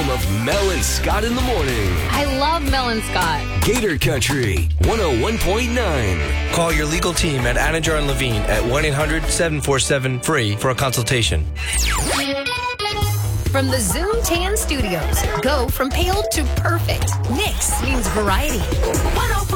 home of Mel and Scott in the morning. I love Mel and Scott. Gator Country 101.9. Call your legal team at Anidjar and Levine at 1-800-747-FREE for a consultation. From the Zoom Tan Studios, go from pale to perfect. Nix means variety. 104.9